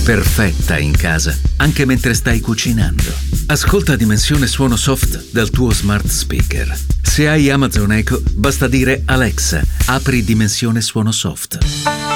perfetta in casa, anche mentre stai cucinando. Ascolta Dimensione Suono Soft dal tuo smart speaker. Se hai Amazon Echo, basta dire Alexa, apri Dimensione Suono Soft.